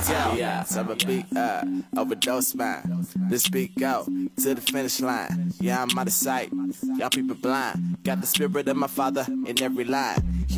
out. Yeah, so I'ma be overdose man. This beat go to the finish line. Yeah, I'm out of sight. Y'all people blind. Got the spirit of my father in every line.